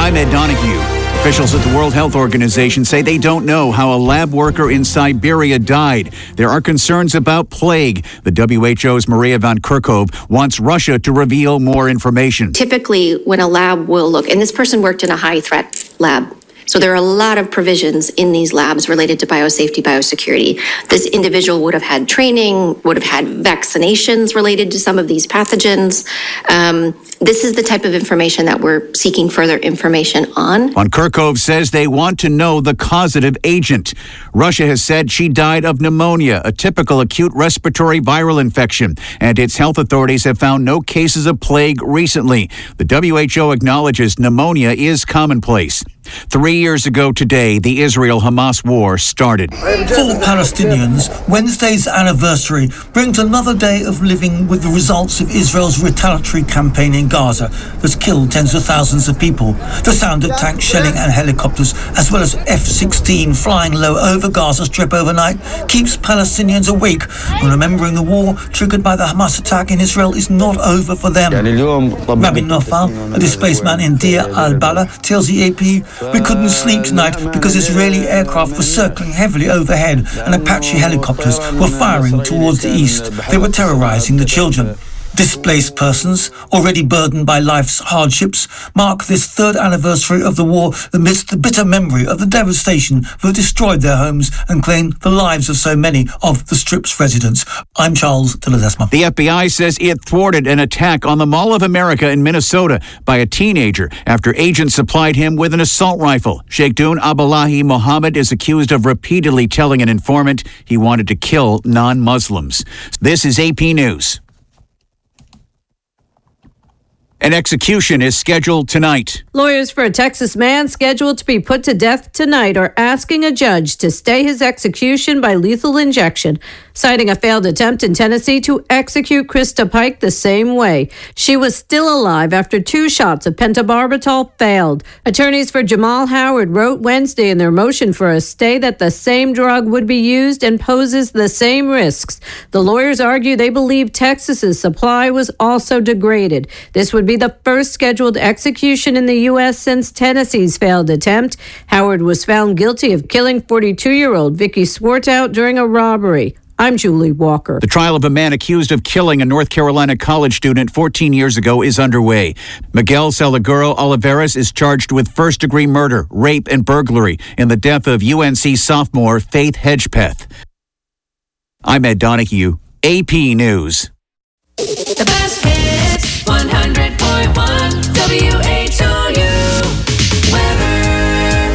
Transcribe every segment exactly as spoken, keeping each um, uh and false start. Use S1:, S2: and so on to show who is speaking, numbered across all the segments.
S1: I'm Ed Donahue. Officials at the World Health Organization say they don't know how a lab worker in Siberia died. There are concerns about plague. The W H O's Maria Van Kerkhove wants Russia to reveal more information.
S2: Typically, when a lab will look, and this person worked in a high-threat lab, so there are a lot of provisions in these labs related to biosafety, biosecurity. This individual would have had training, would have had vaccinations related to some of these pathogens. Um, this is the type of information that we're seeking further information on.
S1: Van Kerkhove says they want to know the causative agent. Russia has said she died of pneumonia, a typical acute respiratory viral infection, and its health authorities have found no cases of plague recently. The W H O acknowledges pneumonia is commonplace. Three years ago today, the Israel-Hamas war started.
S3: For Palestinians, Wednesday's anniversary brings another day of living with the results of Israel's retaliatory campaign in Gaza that's killed tens of thousands of people. The sound of tanks shelling and helicopters, as well as F sixteen flying low over Gaza Strip overnight, keeps Palestinians awake, and remembering the war triggered by the Hamas attack in Israel is not over for them. Rabbi Nofal, a displaced man in Deir al-Bala, tells the A P, "We couldn't sleep tonight because Israeli aircraft were circling heavily overhead and Apache helicopters were firing towards the east. They were terrorizing the children." Displaced persons, already burdened by life's hardships, mark this third anniversary of the war amidst the bitter memory of the devastation that destroyed their homes and claimed the lives of so many of the Strip's residents. I'm Charles de Ledesma.
S1: The F B I says it thwarted an attack on the Mall of America in Minnesota by a teenager after agents supplied him with an assault rifle. Sheikhdun Abdullahi Mohammed is accused of repeatedly telling an informant he wanted to kill non-Muslims. This is A P News. An execution is scheduled tonight.
S4: Lawyers for a Texas man scheduled to be put to death tonight are asking a judge to stay his execution by lethal injection, citing a failed attempt in Tennessee to execute Krista Pike the same way. She was still alive after two shots of pentobarbital failed. Attorneys for Jamal Howard wrote Wednesday in their motion for a stay that the same drug would be used and poses the same risks. The lawyers argue they believe Texas's supply was also degraded. This would be the first scheduled execution in the U S since Tennessee's failed attempt. Howard was found guilty of killing forty-two-year-old Vicky Swartout during a robbery. I'm Julie Walker.
S1: The trial of a man accused of killing a North Carolina college student fourteen years ago is underway. Miguel Salguero Olivares is charged with first-degree murder, rape, and burglary in the death of U N C sophomore Faith Hedgepeth. I'm Ed Donahue, A P News.
S5: The best hits, one hundred point one W H O U weather.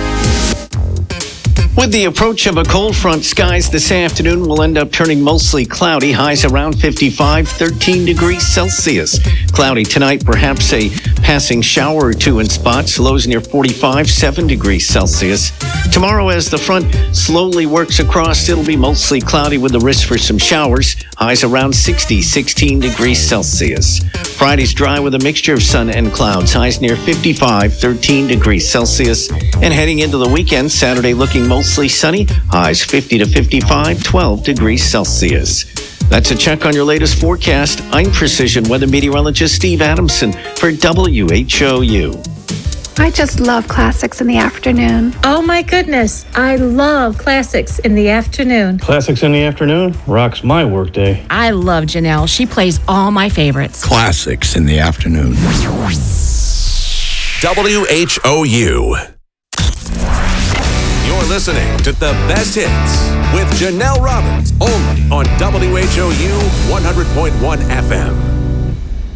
S6: With the approach of a cold front, skies this afternoon will end up turning mostly cloudy. Highs around fifty-five, thirteen degrees Celsius. Cloudy tonight, perhaps a passing shower or two in spots. Lows near forty-five, seven degrees Celsius. Tomorrow, as the front slowly works across, it'll be mostly cloudy with the risk for some showers. Highs around sixty, sixteen degrees Celsius. Friday's dry with a mixture of sun and clouds. Highs near fifty-five, thirteen degrees Celsius. And heading into the weekend, Saturday looking mostly sunny. Highs fifty to fifty-five, twelve degrees Celsius. That's a check on your latest forecast. I'm Precision Weather Meteorologist Steve Adamson for W H O U.
S7: I just love classics in the afternoon.
S8: Oh my goodness, I love classics in the afternoon.
S9: Classics in the afternoon rocks my workday.
S10: I love Janelle. She plays all my favorites.
S11: Classics in the afternoon. W H O U. You're listening to The Best Hits with Janelle Roberts, only on W H O U one hundred point one F M.